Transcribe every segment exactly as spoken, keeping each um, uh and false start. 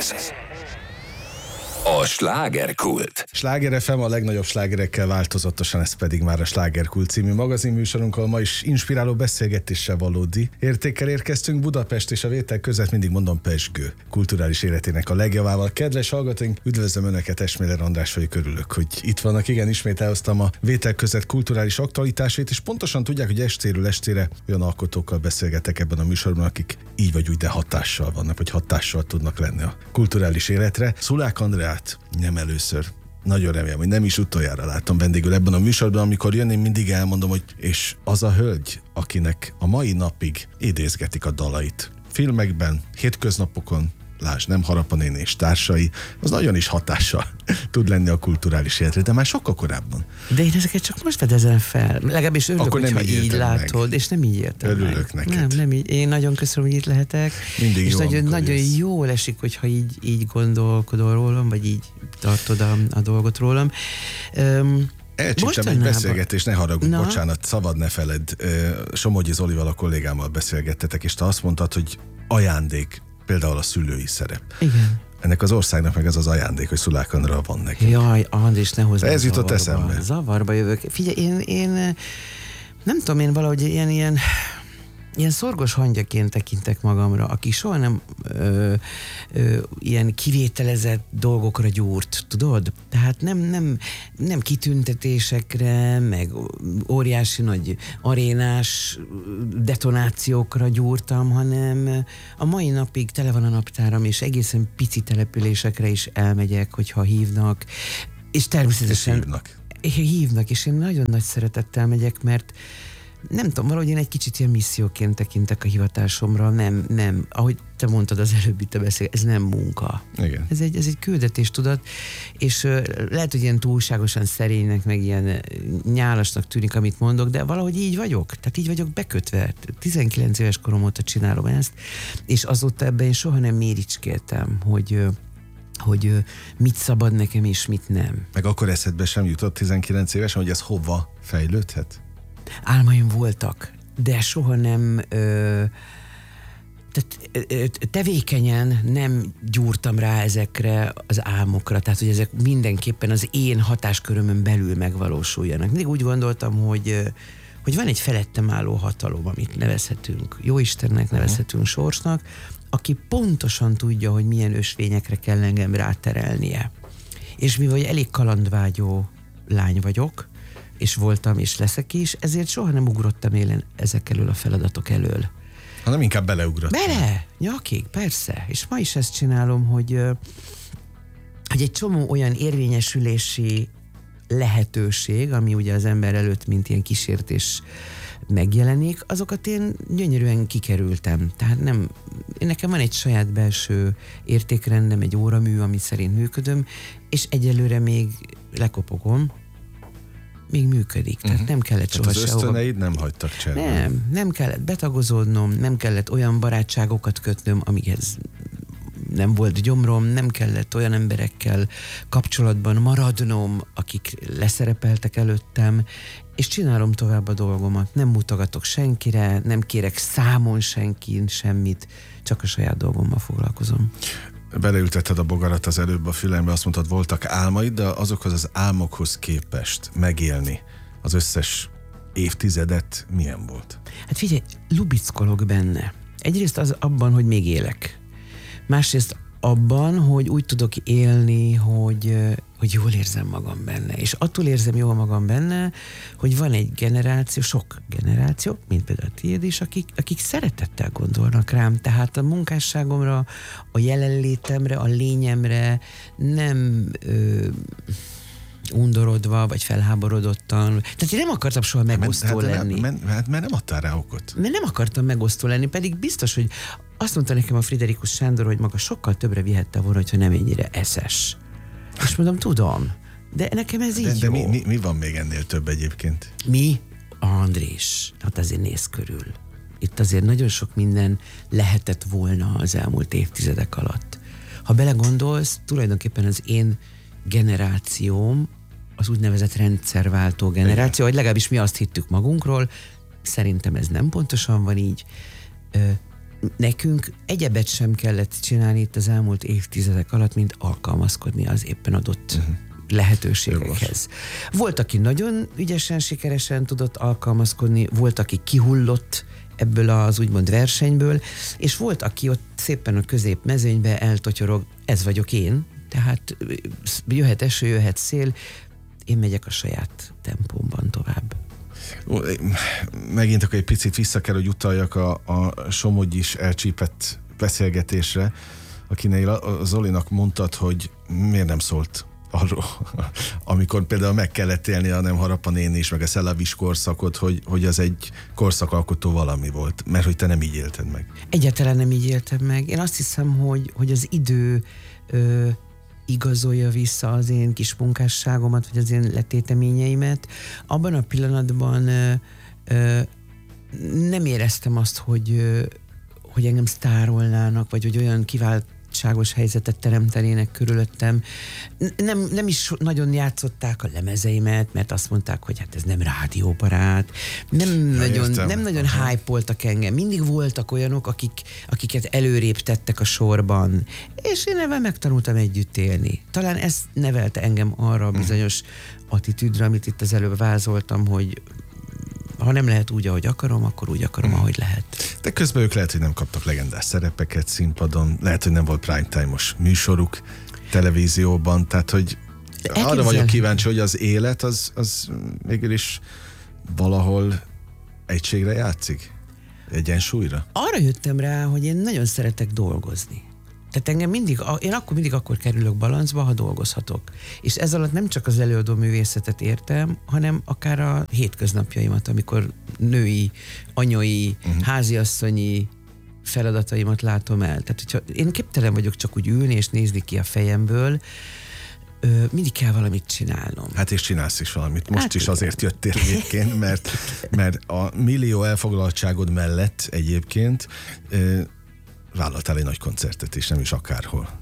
Ez a slágerkult. Sláger ef em a legnagyobb slágerekkel változatosan, ez pedig már a Slágerkult című magazinműsorunkkal. Ma is inspiráló beszélgetéssel valódi értékkel érkeztünk. Budapest és a vétel között, mindig mondom, pezsgő kulturális életének a legjavával. Kedves hallgatóink, üdvözlöm Önöket, Esméler András vagyok, örülök, hogy itt vannak. Igen, ismét elhoztam a vétel között kulturális aktualitásait, és pontosan tudják, hogy estéről estére olyan alkotókkal beszélgetek ebben a műsorban, akik így vagy úgy, de hatással vannak, vagy hatással tudnak lenni a kulturális életre. Szulák Andrát nem először, nagyon remélem, hogy nem is utoljára látom vendégül ebben a műsorban. Amikor jön, én mindig elmondom, hogy és az a hölgy, akinek a mai napig idézgetik a dalait filmekben, hétköznapokon, lásd, Nem Harap a néni és társai, az nagyon is hatással tud lenni a kulturális életre, de már sokkal korábban. De én ezeket csak most fedezem fel. Legalábbis örülök, akkor hogyha így, így látod, meg. És nem így értem Örülök meg. neked. Nem, nem így. Én nagyon köszönöm, hogy itt lehetek. Mindig és jó, nagyon, nagyon jössz. jól esik, hogyha így, így gondolkodol rólam, vagy így tartod a, a dolgot rólam. Um, Elcsíptem egy beszélgetést, ne haragudj, Na? bocsánat, szabad ne feled. Somogyi Zolival, a kollégámmal beszélgettetek, és te azt mondtad, hogy ajándék például a szülői szerep. Igen. Ennek az országnak meg az az ajándék, hogy Szulák Andra van nekünk. Jaj, Andris, ne hozzá. Ez jutott zavarba. eszembe. Zavarba jövök. Figyelj, én, én nem tudom, én valahogy ilyen, ilyen, ilyen szorgos hangyaként tekintek magamra, aki soha nem ö, ö, ilyen kivételezett dolgokra gyúrt, tudod? Tehát nem, nem, nem kitüntetésekre, meg óriási nagy arénás detonációkra gyúrtam, hanem a mai napig tele van a naptáram, és egészen pici településekre is elmegyek, hogyha hívnak, és természetesen és hívnak. hívnak, és én nagyon nagy szeretettel megyek, mert nem tudom, valahogy én egy kicsit ilyen misszióként tekintek a hivatásomra, nem, nem, ahogy te mondtad az előbb itt a beszél, ez nem munka. Igen. Ez egy, ez egy küldetés, tudod, és uh, lehet, hogy ilyen túlságosan szerénynek, meg ilyen nyálasnak tűnik, amit mondok, de valahogy így vagyok, tehát így vagyok bekötve. tizenkilenc éves korom óta csinálom ezt, és azóta ebben én soha nem méricskéltem, hogy uh, hogy uh, mit szabad nekem, és mit nem. Meg akkor eszedbe sem jutott tizenkilenc évesen, hogy ez hova fejlődhet? Álmaim voltak, de soha nem ö, tehát, ö, tevékenyen nem gyúrtam rá ezekre az álmokra, tehát hogy ezek mindenképpen az én hatáskörömön belül megvalósuljanak. Mindig úgy gondoltam, hogy, hogy van egy felettem álló hatalom, amit nevezhetünk Jóistennek, nevezhetünk sorsnak, aki pontosan tudja, hogy milyen ösvényekre kell engem ráterelnie. És mivel elég kalandvágyó lány vagyok, és voltam, és leszek is, ezért soha nem ugrottam élen ezek elől a feladatok elől. Hanem inkább beleugrottam. Bele! Nyakig, persze. És ma is ezt csinálom, hogy, hogy egy csomó olyan érvényesülési lehetőség, ami ugye az ember előtt, mint ilyen kísértés megjelenik, azokat én gyönyörűen kikerültem. Tehát nem, nekem van egy saját belső értékrendem, egy óramű, ami szerint működöm, és egyelőre még lekopogom, még működik, tehát uh-huh. nem kellett soha az ösztöneid nem hagytak cserélni. Nem, nem kellett betagozódnom, nem kellett olyan barátságokat kötnöm, amikhez nem volt gyomrom, nem kellett olyan emberekkel kapcsolatban maradnom, akik leszerepeltek előttem, és csinálom tovább a dolgomat. Nem mutogatok senkire, nem kérek számon senkin semmit, csak a saját dolgommal foglalkozom. Beleültetted a bogarat az előbb a fülembe, azt mondtad, voltak álmaid, de azokhoz az álmokhoz képest megélni az összes évtizedet milyen volt? Hát figyelj, lubickolok benne. Egyrészt az abban, hogy még élek. Másrészt abban, hogy úgy tudok élni, hogy, hogy jól érzem magam benne. És attól érzem jól magam benne, hogy van egy generáció, sok generáció, mint például a tiéd is, akik, akik szeretettel gondolnak rám. Tehát a munkásságomra, a jelenlétemre, a lényemre nem ö, undorodva, vagy felháborodottan. Tehát én nem akartam soha megosztó hát, lenni. Mert, mert, mert nem adtál rá okot. Mert nem akartam megosztó lenni, pedig biztos, hogy azt mondta nekem a Friderikus Sándor, hogy maga sokkal többre vihette volna, hogyha nem ennyire eszes. És mondom, tudom, de nekem ez így de, de jó. mi, mi, mi van még ennél több egyébként? Mi? Andrés, hát azért néz körül. Itt azért nagyon sok minden lehetett volna az elmúlt évtizedek alatt. Ha belegondolsz, tulajdonképpen az én generációm az úgynevezett rendszerváltó generáció, vagy legalábbis mi azt hittük magunkról, szerintem ez nem pontosan van így. nekünk egyebet sem kellett csinálni itt az elmúlt évtizedek alatt, mint alkalmazkodni az éppen adott uh-huh. lehetőségekhez. Volt, aki nagyon ügyesen, sikeresen tudott alkalmazkodni, volt, aki kihullott ebből az úgymond versenyből, és volt, aki ott szépen a középmezőnybe eltotyorog, ez vagyok én, tehát jöhet eső, jöhet szél, én megyek a saját tempómban tovább. Megint akkor egy picit vissza kell, hogy utaljak a, a Somogyis elcsípett beszélgetésre, akinél a Zolinak mondtad, hogy miért nem szólt arról, amikor például meg kellett élni a Nem harap a néni is, meg a Szelavis korszakot, hogy, hogy az egy korszakalkotó valami volt, mert hogy te nem így élted meg. Egyáltalán nem így éltem meg. Én azt hiszem, hogy, hogy az idő ö, igazolja vissza az én kis munkásságomat, vagy az én letéteményeimet. Abban a pillanatban ö, ö, nem éreztem azt, hogy, ö, hogy engem sztárolnának, vagy hogy olyan kiváltságos helyzetet teremtenének körülöttem. Nem, nem is nagyon játszották a lemezeimet, mert azt mondták, hogy hát ez nem rádióbarát. Nem ja, nagyon, nem nagyon hype-oltak engem. Mindig voltak olyanok, akik, akiket előrébb tettek a sorban. És én ebben megtanultam együtt élni. Talán ez nevelte engem arra a bizonyos attitűdre, amit itt az előbb vázoltam, hogy ha nem lehet úgy, ahogy akarom, akkor úgy akarom, hmm. ahogy lehet. De közben ők lehet, hogy nem kaptak legendás szerepeket színpadon, lehet, hogy nem volt prime time-os műsoruk televízióban, tehát, hogy Elképzel. arra vagyok kíváncsi, hogy az élet az, az végül is valahol egységre játszik? Egyensúlyra? Arra jöttem rá, hogy én nagyon szeretek dolgozni. Tehát engem mindig, én akkor mindig akkor kerülök balancba, ha dolgozhatok. És ez alatt nem csak az előadó művészetet értem, hanem akár a hétköznapjaimat, amikor női, anyai, uh-huh. háziasszonyi feladataimat látom el. Tehát, hogyha én képtelen vagyok csak úgy ülni és nézni ki a fejemből, ö, mindig kell valamit csinálnom. Hát és csinálsz is valamit. Most hát is igen. azért jöttél egyébként, mert, mert a millió elfoglaltságod mellett egyébként ö, vállaltál egy nagy koncertet, és nem is akárhol.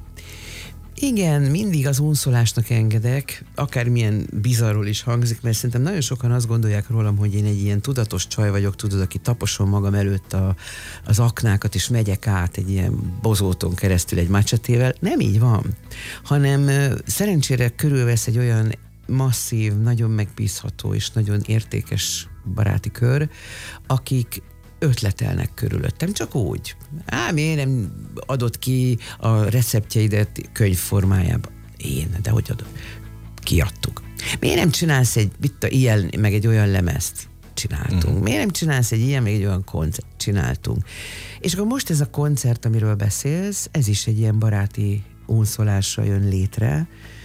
Igen, mindig az unszolásnak engedek, akármilyen bizarról is hangzik, mert szerintem nagyon sokan azt gondolják rólam, hogy én egy ilyen tudatos csaj vagyok, tudod, aki taposom magam előtt a, az aknákat, és megyek át egy ilyen bozóton keresztül egy macsetével. Nem így van, hanem szerencsére körülvesz egy olyan masszív, nagyon megbízható és nagyon értékes baráti kör, akik ötletelnek körülöttem, csak úgy. Á, miért nem adott ki a receptjeidet könyv formájában? Én, de hogy adod? Kiadtuk. Miért nem csinálsz egy, itt a ilyen, meg egy olyan lemezt? Csináltunk. Mm. Miért nem csinálsz egy ilyen, meg egy olyan koncert? Csináltunk. És akkor most ez a koncert, amiről beszélsz, ez is egy ilyen baráti unszolásra jön létre,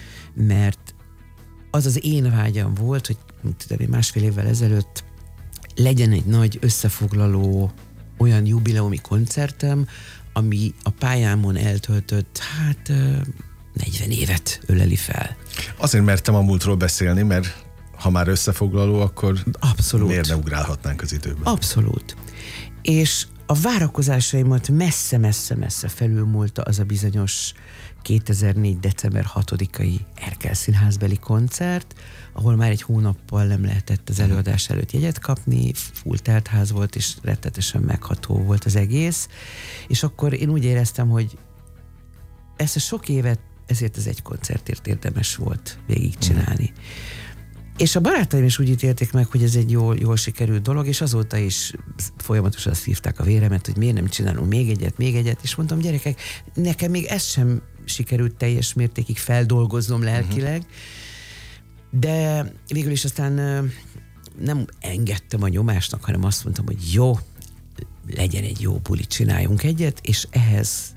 mert az az én vágyam volt, hogy tudom, másfél évvel ezelőtt legyen egy nagy összefoglaló olyan jubileumi koncertem, ami a pályámon eltöltött, hát negyven évet öleli fel. Azért mertem a múltról beszélni, mert ha már összefoglaló, akkor abszolút. Miért ne ugrálhatnánk az időben? Abszolút. És a várakozásaimat messze-messze-messze felülmúlta az a bizonyos kétezer-négy. december hatodikai Erkel színházbeli koncert, ahol már egy hónappal nem lehetett az előadás előtt jegyet kapni, full telt ház volt, és rettetesen megható volt az egész, és akkor én úgy éreztem, hogy ezt a sok évet ezért az egy koncertért érdemes volt végigcsinálni. Mm. És a barátaim is úgy ítélték meg, hogy ez egy jól, jól sikerült dolog, és azóta is folyamatosan szívták a véremet, hogy miért nem csinálunk még egyet, még egyet, és mondtam, gyerekek, nekem még ezt sem sikerült teljes mértékig feldolgoznom lelkileg, uh-huh. de végül is aztán nem engedtem a nyomásnak, hanem azt mondtam, hogy jó, legyen egy jó buli, csináljunk egyet, és ehhez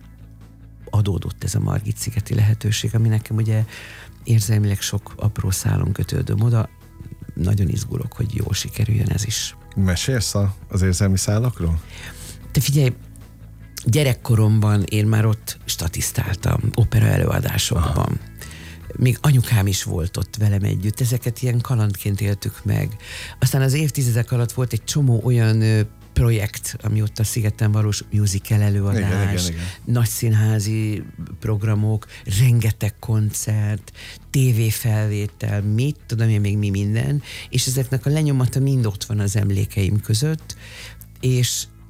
adódott ez a Margit-szigeti lehetőség, ami nekem ugye érzelmileg sok apró szálon kötődöm oda. Nagyon izgulok, hogy jól sikerüljön ez is. Mesélsz az érzelmi szálakról? Te figyelj, gyerekkoromban én már ott statisztáltam, opera előadásokban. Aha. Még anyukám is volt ott velem együtt. Ezeket ilyen kalandként éltük meg. Aztán az évtizedek alatt volt egy csomó olyan projekt, ami ott a szigeten valós musical előadás, igen, igen, igen. nagy színházi programok, rengeteg koncert, tévéfelvétel, mit tudom én még mi minden, és ezeknek a lenyomata mind ott van az emlékeim között, és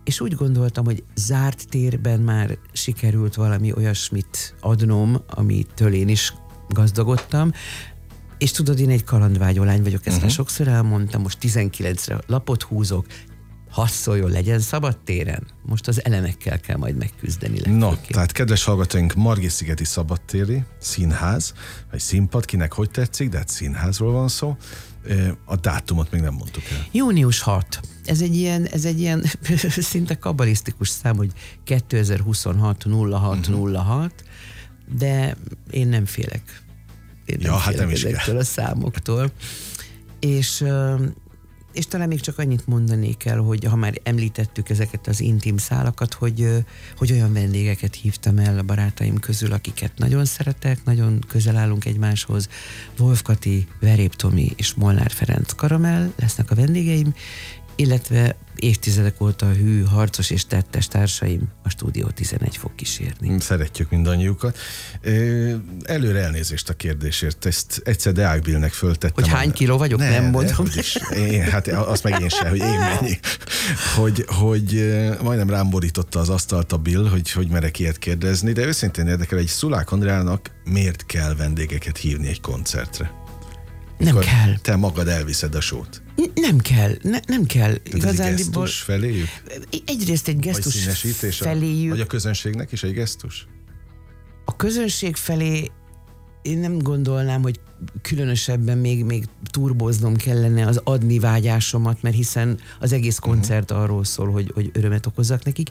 és úgy gondoltam, hogy zárt térben már sikerült valami olyasmit adnom, amitől én is gazdagodtam, és tudod, én egy kalandvágyó lány vagyok, ezt uh-huh. már sokszor elmondtam, most tizenkilencre lapot húzok, hasszoljon, legyen szabad téren. Most az elemekkel kell majd megküzdeni. No, tehát kedves hallgatóink, Margit-szigeti szabadtéri színház, vagy színpad, kinek hogy tetszik, de hát színházról van szó. A dátumot még nem mondtuk el. június hatodika. Ez egy ilyen, ez egy ilyen szinte kabalisztikus szám, hogy kétezer-huszonhat nulla hat nulla hat, de én nem félek. Én nem ja, félek hát nem is ezektől a számoktól. És, és talán még csak annyit mondanék el, hogy ha már említettük ezeket az intim szálakat, hogy, hogy olyan vendégeket hívtam el a barátaim közül, akiket nagyon szeretek, nagyon közel állunk egymáshoz. Wolf Kati, Verép Tomi és Molnár Ferenc Karamell lesznek a vendégeim, illetve évtizedek óta a hű, harcos és tettes társaim a Stúdió tizenegy fog kísérni. Szeretjük mindannyiukat. Előre elnézést a kérdésért. Ezt egyszer Deák Billnek föltettem. Hogy hány kiló vagyok, ne, nem mondom. Én, hát azt meg én sem, hogy én mennyi. Hogy, hogy majdnem rám borította az asztalt a Bill, hogy, hogy merek ilyet kérdezni, de őszintén érdekel, egy Szulák Andrának miért kell vendégeket hívni egy koncertre? Nem Akkor kell. Te magad elviszed a sót. Nem kell, ne, nem kell. Tehát ez egy gesztus feléjük? Egyrészt egy gesztus feléjük. Vagy a közönségnek is egy gesztus? A közönség felé én nem gondolnám, hogy különösebben még, még turbóznom kellene az adni vágyásomat, mert hiszen az egész koncert uh-huh. arról szól, hogy, hogy örömet okozzak nekik.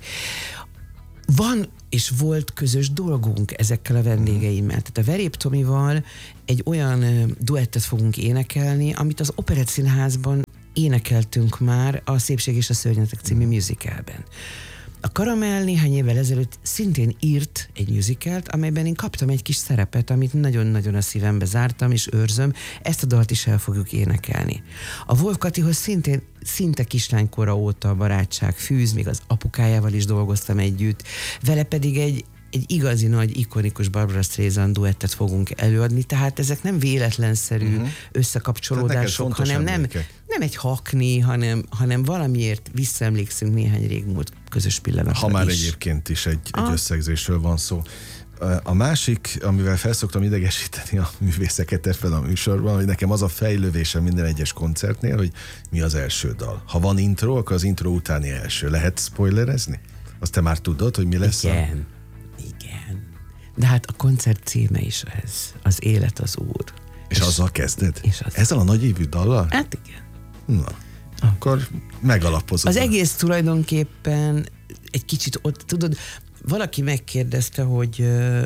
Van és volt közös dolgunk ezekkel a vendégeimmel. Tehát a Verép Tomival egy olyan duettet fogunk énekelni, amit az Operett Színházban énekeltünk már a Szépség és a Szörnyetek című musicalben. A Karamell néhány évvel ezelőtt szintén írt egy musicalt, amelyben én kaptam egy kis szerepet, amit nagyon-nagyon a szívembe zártam és őrzöm. Ezt a dalt is el fogjuk énekelni. A Wolf Katihoz szintén szinte kislánykora óta a barátság fűz, még az apukájával is dolgoztam együtt. Vele pedig egy egy igazi nagy, ikonikus Barbra Streisand duettet fogunk előadni, tehát ezek nem véletlenszerű uh-huh. összekapcsolódások, hanem nem, nem egy hakni, hanem, hanem valamiért visszaemlékszünk néhány régmúlt közös pillanatra. Ha már is. Egyébként is egy, egy összegzésről van szó. A másik, amivel felszoktam idegesíteni a művészeket ebben a műsorban, hogy nekem az a fejlővése minden egyes koncertnél, hogy mi az első dal. Ha van intro, akkor az intro utáni első. Lehet spoilerezni? Azt te már tudod, hogy mi lesz? Igen. A... Igen. De hát a koncert címe is ez. Az élet az Úr. És, és azzal kezded? És azzal. Ezzel a nagy évű dallal? Hát igen. Na, akkor megalapozod. Az egész tulajdonképpen egy kicsit ott, tudod, valaki megkérdezte, hogy,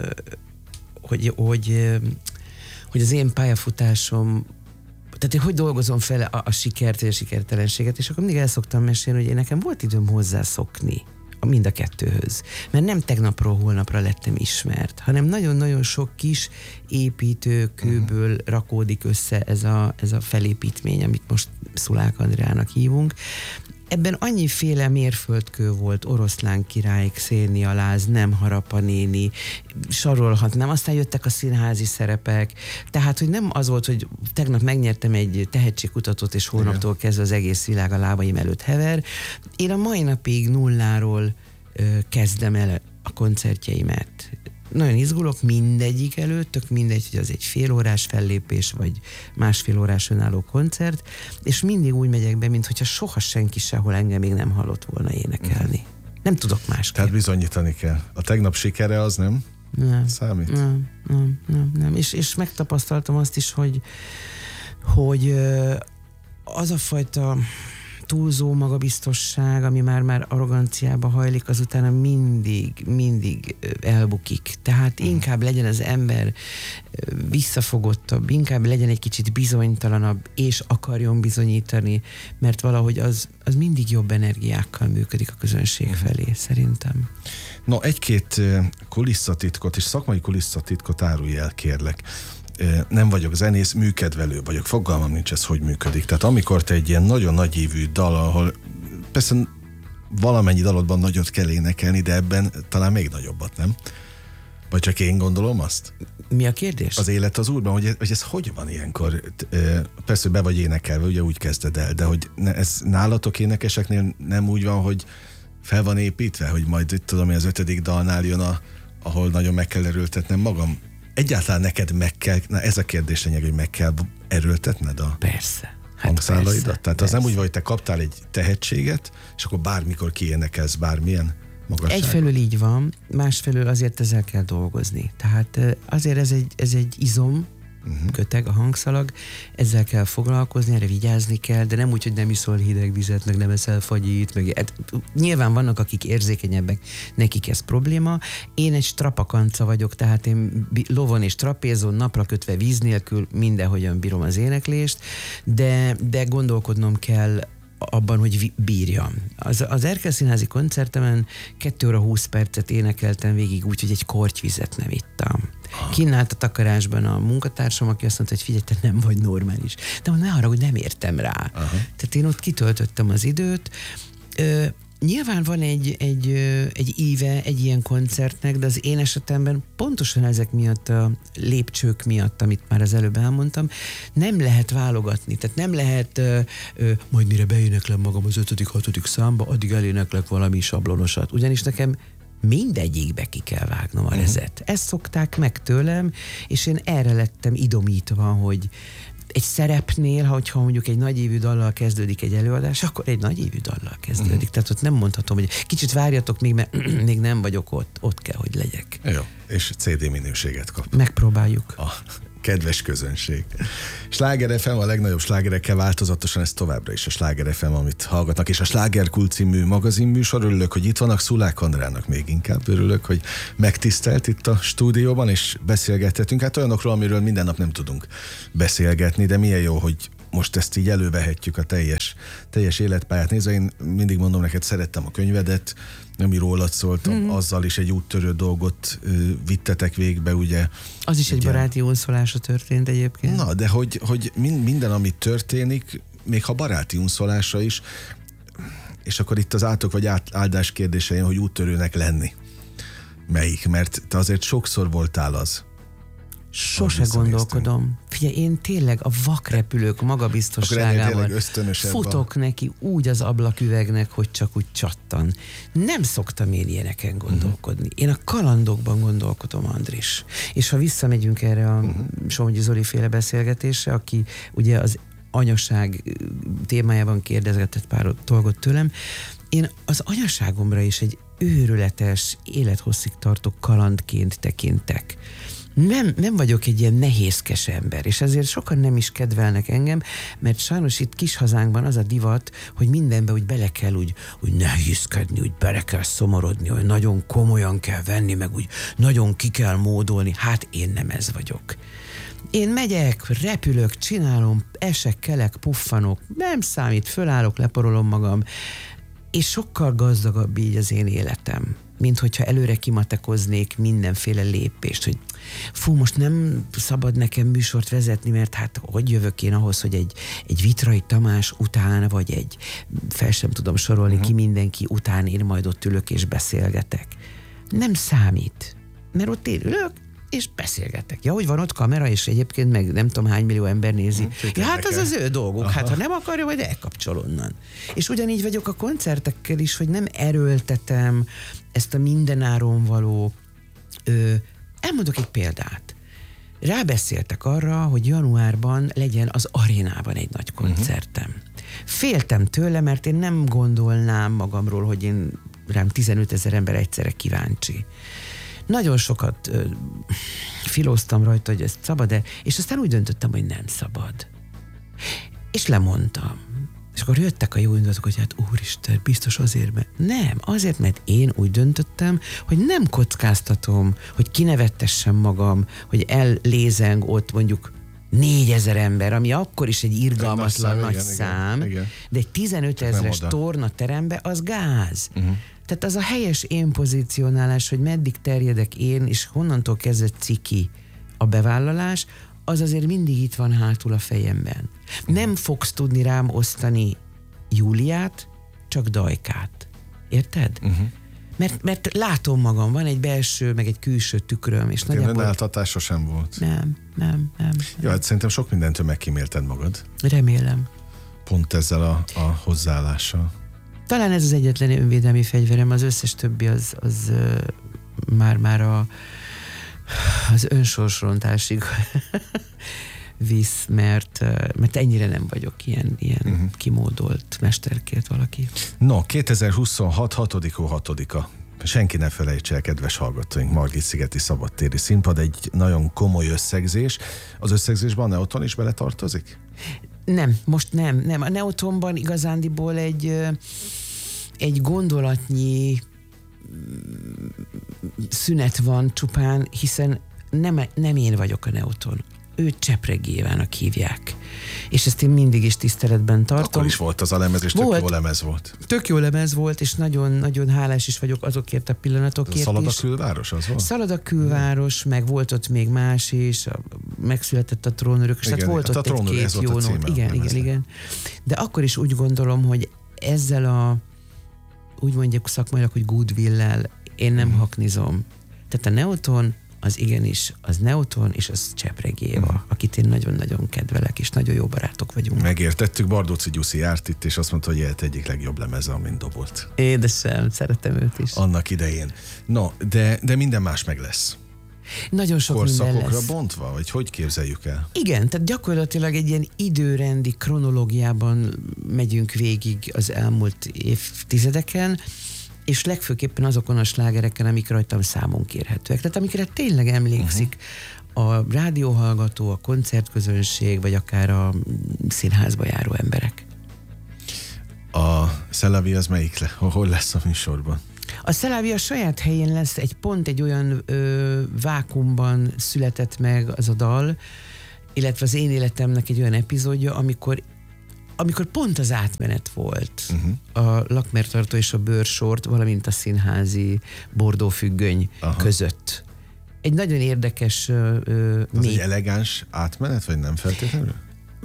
hogy, hogy, hogy az én pályafutásom, tehát én hogy dolgozom fel a, a sikert és a sikertelenséget, és akkor mindig el szoktam mesélni, hogy én nekem volt időm hozzászokni mind a kettőhöz. Mert nem tegnapról holnapra lettem ismert, hanem nagyon-nagyon sok kis építőkőből uh-huh. rakódik össze ez a, ez a felépítmény, amit most Szulák Andrának hívunk. Ebben annyiféle mérföldkő volt, Oroszlán király, Xénia Láz, Nem Harapa néni, sorolhatnám, aztán jöttek a színházi szerepek, tehát, hogy nem az volt, hogy tegnap megnyertem egy tehetségkutatót, és holnaptól kezdve az egész világ a lábaim előtt hever. Én a mai napig nulláról ö, kezdem el a koncertjeimet. Nagyon izgulok mindegyik előtt, tök mindegy, hogy az egy félórás fellépés, vagy másfél órás önálló koncert, és mindig úgy megyek be, mintha soha senki sehol engem még nem hallott volna énekelni. Nem tudok másképp. Tehát bizonyítani kell. A tegnap sikere az nem, nem számít? Nem, nem, nem. nem. És, és megtapasztaltam azt is, hogy, hogy az a fajta túlzó magabiztosság, ami már-már arroganciába hajlik, azután mindig, mindig elbukik. Tehát inkább legyen az ember visszafogottabb, inkább legyen egy kicsit bizonytalanabb, és akarjon bizonyítani, mert valahogy az, az mindig jobb energiákkal működik a közönség felé, szerintem. No, egy-két kulisszatitkot és szakmai kulisszatitkot árulj el, kérlek. Nem vagyok zenész, műkedvelő vagyok, fogalmam nincs ez, hogy működik. Tehát amikor te egy ilyen nagyon nagy évű dal, ahol persze valamennyi dalodban nagyot kell énekelni, de ebben talán még nagyobbat, nem? Vagy csak én gondolom azt? Mi a kérdés? Az élet az Úrban, hogy ez, hogy ez hogy van ilyenkor? Persze, hogy be vagy énekelve, ugye úgy kezded el, de hogy ez nálatok énekeseknél nem úgy van, hogy fel van építve, hogy majd itt tudom, hogy az ötödik dalnál jön, a, ahol nagyon meg kell erőltetnem magam. Egyáltalán neked meg kell, na ez a kérdés lényeg, hogy meg kell erőltetned a persze. Hát hangszálaidat? persze, Tehát persze. az nem úgy van, hogy te kaptál egy tehetséget, és akkor bármikor kiénekelsz bármilyen magasságot. Egyfelől így van, másfelől azért ezzel kell dolgozni. Tehát azért ez egy, ez egy izom, uh-huh. köteg, a hangszalag, ezzel kell foglalkozni, erre vigyázni kell, de nem úgy, hogy nem iszol hideg vizet, meg nem eszel fagyit, meg hát, nyilván vannak, akik érzékenyebbek, nekik ez probléma. Én egy strapakanca vagyok, tehát én lovon és trapézon, napra kötve víz nélkül mindenhogyan bírom az éneklést, de, de gondolkodnom kell abban, hogy bírjam. Az, az Erkel Színházi koncertemen kettő óra húsz percet énekeltem végig úgy, hogy egy kortyvizet nem ittam. Kínállt a takarásban a munkatársam, aki azt mondta, hogy figyelj, te nem vagy normális. De mondom, ne arra, hogy nem értem rá. Aha. Tehát én ott kitöltöttem az időt. Ö, nyilván van egy, egy, egy íve egy ilyen koncertnek, de az én esetemben pontosan ezek miatt, a lépcsők miatt, amit már az előbb elmondtam, nem lehet válogatni. Tehát nem lehet ö, ö, majd mire beéneklem magam az ötödik, hatodik számba, addig eléneklek valami sablonosat. Ugyanis nekem mindegyikbe ki kell vágnom a rezet. Ezt szokták meg tőlem, és én erre lettem idomítva, hogy egy szerepnél, hogyha mondjuk egy nagyívű dallal kezdődik egy előadás, akkor egy nagyívű dallal kezdődik. Uh-huh. Tehát ott nem mondhatom, hogy kicsit várjatok még, mert még nem vagyok ott, ott kell, hogy legyek. Jó, és cé dé minőséget kap. Megpróbáljuk. A kedves közönség. Sláger ef em, a legnagyobb slágerekkel változatosan, ez továbbra is a Sláger ef em, amit hallgatnak, és a Slágerkult című magazinműsor. Örülök, hogy itt vannak, Szulák Andrának még inkább örülök, hogy megtisztelt itt a stúdióban, és beszélgethetünk. Hát olyanokról, amiről minden nap nem tudunk beszélgetni, de milyen jó, hogy most ezt így elővehetjük a teljes, teljes életpályát nézve. Én mindig mondom neked, szerettem a könyvedet, ami rólad szólt, mm. azzal is egy úttörő dolgot ö, vittetek végbe, ugye. Az is egy ugye, baráti unszolása történt egyébként. Na, de hogy, hogy minden, ami történik, még ha baráti unszolása is, és akkor itt az átok vagy áldás kérdése jön, hogy úttörőnek lenni. Melyik? Mert te azért sokszor voltál az. Sose gondolkodom. Figyelj, én tényleg a vakrepülők magabiztosságával futok neki úgy az ablaküvegnek, hogy csak úgy csattan. Nem szoktam én ilyeneken gondolkodni. Én a kalandokban gondolkodom, Andris. És ha visszamegyünk erre a uh-huh. Somogyi Zoli féle beszélgetésre, aki ugye az anyaság témájában kérdezgetett pár dolgot tőlem, én az anyaságomra is egy őrületes, élethosszig tartó kalandként tekintek. Nem, nem vagyok egy ilyen nehézkes ember, és ezért sokan nem is kedvelnek engem, mert sajnos itt kis hazánkban az a divat, hogy mindenbe úgy bele kell úgy, úgy nehézkedni, úgy bele kell szomorodni, hogy nagyon komolyan kell venni, meg úgy nagyon ki kell módolni. Hát én nem ez vagyok. Én megyek, repülök, csinálom, esek, kelek, puffanok, nem számít, fölállok, leporolom magam, és sokkal gazdagabb így az én életem, mint hogyha előre kimatekoznék mindenféle lépést, hogy fú, most nem szabad nekem műsort vezetni, mert hát hogy jövök én ahhoz, hogy egy, egy Vitrai Tamás után, vagy egy, fel sem tudom sorolni uh-huh. ki mindenki után én majd ott ülök és beszélgetek. Nem számít, mert ott én ülök, és beszélgetek. Ja, hogy van ott kamera, és egyébként meg nem tudom hány millió ember nézi. Hmm, ja, hát az az ő dolguk. Aha. Hát ha nem akarja, majd elkapcsol onnan. És ugyanígy vagyok a koncertekkel is, hogy nem erőltetem ezt a mindenáron való... Ö, elmondok egy példát. Rábeszéltek arra, hogy januárban legyen az arénában egy nagy koncertem. Uh-huh. Féltem tőle, mert én nem gondolnám magamról, hogy én rám tizenötezer ember egyszerre kíváncsi. Nagyon sokat ö, filóztam rajta, hogy ezt szabad-e, és aztán úgy döntöttem, hogy nem szabad. És lemondtam. És akkor jöttek a jó indulatok, hogy hát úristen, biztos azért, mert nem, azért, mert én úgy döntöttem, hogy nem kockáztatom, hogy kinevettessem magam, hogy ellézeng ott mondjuk négyezer ember, ami akkor is egy irgalmatlan nagy szám, nagy igen, szám igen, igen. De egy tizenötezres torna terembe az gáz. Uh-huh. Tehát az a helyes én pozícionálás, hogy meddig terjedek én, és honnantól kezdve ciki a bevállalás, az azért mindig itt van hátul a fejemben. Uh-huh. Nem fogsz tudni rám osztani Júliát, csak Dajkát. Érted? Uh-huh. Mert, mert látom magam, van egy belső, meg egy külső tükröm, és nagyjából... Önáltatás sosem volt. Nem, nem, nem. Jó, hát szerintem sok mindentől megkímélted magad. Remélem. Pont ezzel a, a hozzáállással. Talán ez az egyetlen önvédelmi fegyverem, az összes többi az, az uh, már, már a, az önsorsrontásig visz, mert, mert ennyire nem vagyok ilyen, ilyen uh-huh. kimódolt mesterkért valaki. No, kétezer-huszonhat hatodika hatodika Senki ne felejtse el, kedves hallgatóink, Margit-szigeti szabadtéri színpad, egy nagyon komoly összegzés. Az összegzésben a Neoton is beletartozik? Nem, most nem. nem. A Neotonban igazándiból egy, egy gondolatnyi szünet van csupán, hiszen nem, nem én vagyok a Neoton. Őt Csepregi Évának hívják. És ezt én mindig is tiszteletben tartom. Akkor is volt az a lemez, és tök jó lemez volt. Tök jó lemez volt, és nagyon-nagyon hálás is vagyok azokért a pillanatokért is. Szalad a külváros, az volt? Szalad a külváros, meg volt ott még más is, a, megszületett a trónörök, és tehát volt ott egy-két jó nót. Igen, igen, igen. De akkor is úgy gondolom, hogy ezzel a, úgy mondjuk szakmailag, hogy goodwill-lel én nem hmm. haknizom. Tehát a Neoton az igenis, az Neoton, és az Csepregi Éva, uh-huh. akit én nagyon-nagyon kedvelek, és nagyon jó barátok vagyunk. Megértettük, Bardóczy Gyuszi járt itt, és azt mondta, hogy élet egyik legjobb lemeze, amint dobolt. Édesem, szeretem őt is. Annak idején. No, de, de minden más meg lesz. Nagyon sok minden lesz. Korszakokra bontva, vagy hogy képzeljük el? Igen, tehát gyakorlatilag egy ilyen időrendi kronológiában megyünk végig az elmúlt évtizedeken, és legfőképpen azokon a slágereken, amik rajtam számon kérhetőek. Tehát amikre tényleg emlékszik uh-huh. a rádióhallgató, a koncertközönség, vagy akár a színházba járó emberek. A Szelavi az melyik le? Hol lesz a műsorban? A Szelavi a saját helyén lesz, egy pont egy olyan ö, vákumban született meg az a dal, illetve az én életemnek egy olyan epizódja, amikor amikor pont az átmenet volt uh-huh. a Lakmertartó és a Bőrsort, valamint a színházi bordófüggöny Aha. között. Egy nagyon érdekes... Uh, az egy elegáns átmenet, vagy nem feltétlenül?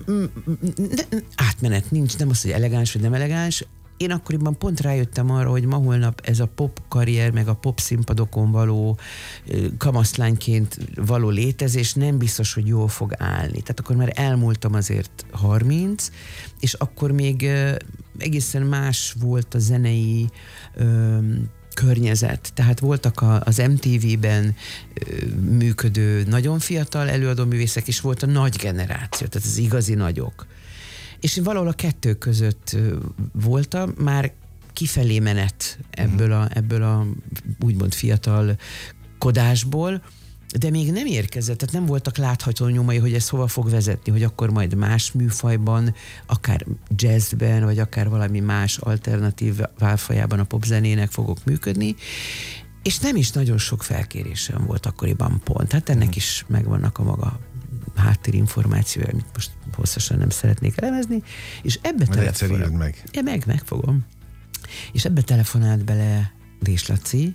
Átmenet nincs, nem az, hogy elegáns, vagy nem elegáns. Én akkoriban pont rájöttem arra, hogy ma holnap ez a pop karrier, meg a pop színpadokon való kamaszlányként való létezés nem biztos, hogy jól fog állni. Tehát akkor már elmúltam azért harminc, és akkor még egészen más volt a zenei ö, környezet. Tehát voltak a, az em té vé-ben ö, működő nagyon fiatal előadóművészek, és volt a nagy generáció, tehát az igazi nagyok. És én valahol a kettő között voltam, már kifelé menet ebből a, ebből a úgymond fiatal kodásból, de még nem érkezett, tehát nem voltak látható nyomai, hogy ez hova fog vezetni, hogy akkor majd más műfajban, akár jazzben, vagy akár valami más alternatív válfajában a popzenének fogok működni, és nem is nagyon sok felkérésem volt akkoriban pont. Hát ennek is megvannak a maga háttérinformációja, amit most hosszasan nem szeretnék elemezni, és ebbe telefonált meg. Ja, meg, megfogom. És ebbe telefonált bele Rés Laci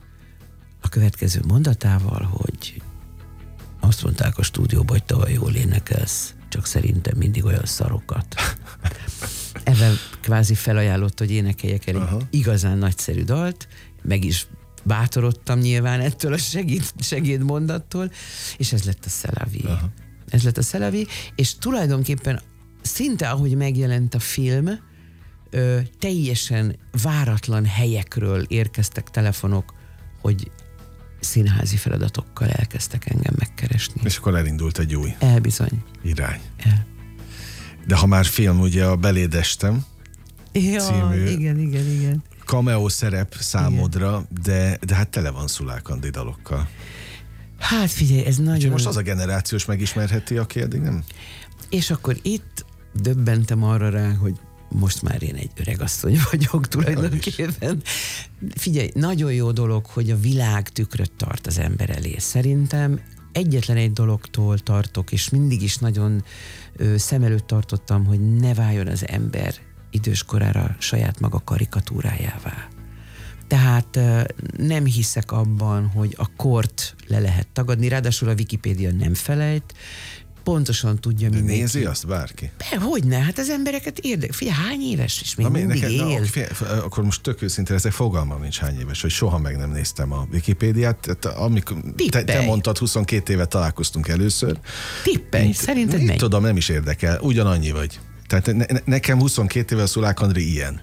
a következő mondatával, hogy azt mondták a stúdióban, hogy tavaly jól énekelsz, csak szerintem mindig olyan szarokat. Ebben kvázi felajánlott, hogy énekeljek el egy igazán nagyszerű dalt, meg is bátorodtam nyilván ettől a segéd, segédmondattól, és ez lett a Szelavi. Aha. Ez lett a Szelavi, és tulajdonképpen szinte ahogy megjelent a film, ö, teljesen váratlan helyekről érkeztek telefonok, hogy színházi feladatokkal elkezdtek engem megkeresni. És akkor elindult egy új Elbizony. irány. El. De ha már film, ugye a Belédestem ja, című igen, igen, igen. cameo szerep számodra, de, de hát tele van Szulák Andi dalokkal. Hát figyelj, ez nagyon... Úgyhogy most az a generációs megismerheti, aki eddig nem? És akkor itt döbbentem arra rá, hogy most már én egy öregasszony vagyok tulajdonképpen. Figyelj, nagyon jó dolog, hogy a világ tükröt tart az ember elé. Szerintem egyetlen egy dologtól tartok, és mindig is nagyon ö, szem előtt tartottam, hogy ne váljon az ember időskorára saját maga karikatúrájává. Tehát nem hiszek abban, hogy a kort le lehet tagadni, ráadásul a Wikipédia nem felejt, pontosan tudja mindenki. De nézi azt bárki? Be, hogyne, hát az embereket érdekel. Figyelj, hány éves, és még na, mindig neked, él. Na, figyelj, akkor most tök őszintén, ezek fogalmam nincs hány éves, hogy soha meg nem néztem a Wikipédiát. Tehát, amikor te, te mondtad, huszonkét éve találkoztunk először. Tippelj, szerinted mennyi? Tudom, nem is érdekel, ugyanannyi vagy. Tehát ne, ne, nekem huszonkét éve a Szulák Andri ilyen.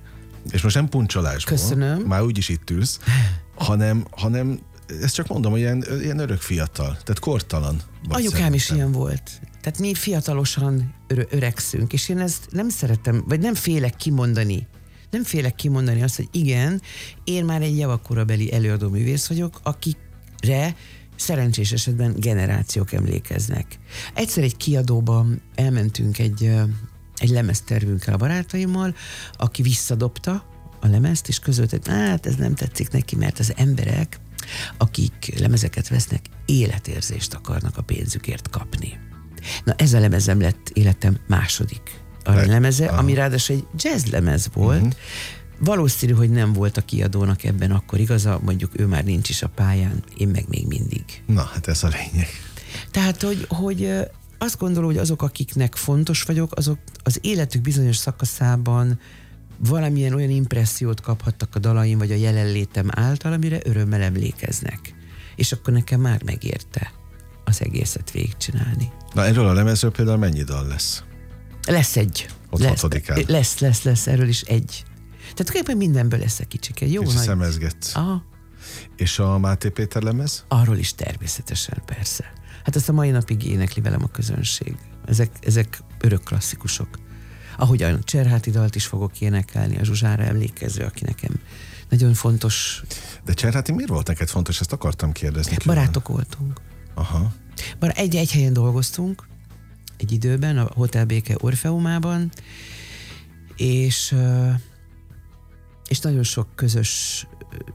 És most nem puncsolásból. Köszönöm. Már úgyis itt ülsz, hanem, hanem ezt csak mondom, hogy ilyen, ilyen örök fiatal, tehát kortalan. Anyukám is ilyen volt. Tehát mi fiatalosan ö- öregszünk, és én ezt nem szeretem, vagy nem félek kimondani. Nem félek kimondani azt, hogy igen, én már egy javakorabeli előadó művész vagyok, akikre szerencsés esetben generációk emlékeznek. Egyszer egy kiadóban elmentünk egy, egy lemeztervünkkel a barátaimmal, aki visszadobta a lemezt, és közölte, hogy hát ez nem tetszik neki, mert az emberek, akik lemezeket vesznek, életérzést akarnak a pénzükért kapni. Na ez a lemezem lett életem második aranylemeze, ami ráadásul egy jazz lemez volt. Uh-huh. Valószínű, hogy nem volt a kiadónak ebben akkor igaza, mondjuk ő már nincs is a pályán, én meg még mindig. Na, hát ez a lényeg. Tehát, hogy, hogy azt gondolom, hogy azok, akiknek fontos vagyok, azok az életük bizonyos szakaszában valamilyen olyan impressziót kaphattak a dalaim, vagy a jelenlétem által, amire örömmel emlékeznek. És akkor nekem már megérte az egészet végigcsinálni. Na, erről a lemezről például mennyi dal lesz? Lesz egy. Ott lesz, hatodikán. lesz, lesz, lesz, erről is egy. Tehát tulajdonképpen mindenből lesz egy kicsike. Jó és nagy... szemezgetsz. Aha. És a Máté Péter lemez? Arról is természetesen, persze. Hát ezt a mai napig énekli velem a közönség. Ezek, ezek örök klasszikusok. Ahogy a Cserháti dalt is fogok énekelni, a Zsuzsára emlékező, aki nekem nagyon fontos. De Cserháti miért volt neked fontos? Ezt akartam kérdezni. Barátok voltunk. Aha. Bár egy-egy helyen dolgoztunk, egy időben, a Hotel Béke Orfeumában, és, és nagyon sok közös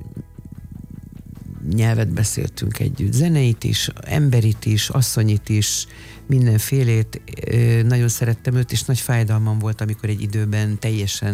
nyelvet beszéltünk együtt. Zeneit is, emberit is, asszonyit is, mindenfélét. Nagyon szerettem őt, és nagy fájdalmam volt, amikor egy időben teljesen